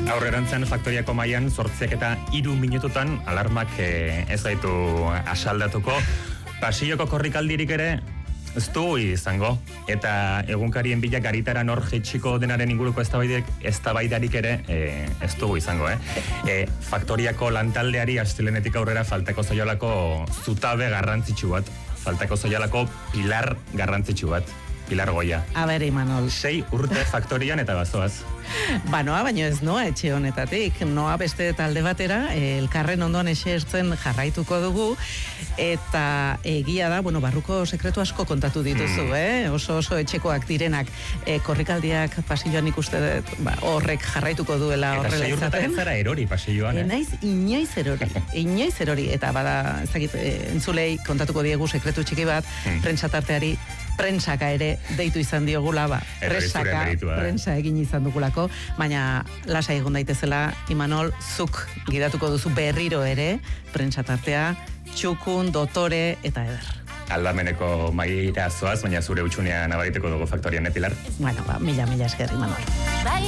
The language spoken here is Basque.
Aurrerantzean faktoriako mailan 8:03 minututan alarmak ez gaitu asaldatuko. Pasilloko korrikaldirik ere ez du izango, eta egunkarien bila garitara nor jaitsiko denaren inguruko eztabaidarik ere ez dugu izango. Faktoriako lantaldeari astelehenetik aurrera faltako zaiolako zutabe garrantzitsu bat, faltako zaiolako pilar garrantzitsu bat, Pilar Goia. A ber, Imanol. 6 urte faktorian eta bazoaz. Noa, baino ez noa etxe honetatik. Noa beste talde batera, elkarren ondoan esertzen jarraituko dugu, eta egia da, barruko sekretu asko kontatu dituzu, oso etxekoak direnak, korrikaldiak pasilloan ikuste horrek jarraituko duela horrela izaten. Eta 6 urtetan zara erori pasilloan, Naiz inoiz erori, eta bada, ezagit, entzulei kontatuko diegu sekretu txiki bat, prentsatarteari, prentsaka ere deitu izan diogula, prentsa egin izan dugulako, baina lasai egon daitezela, Imanol, zuk gidatuko duzu berriro ere, prentsatartea, txukun, dotore eta eder. Aldameneko maira zoaz, baina zure utxunean abariteko dugu faktorian, Pilar? Mila esker, Imanol.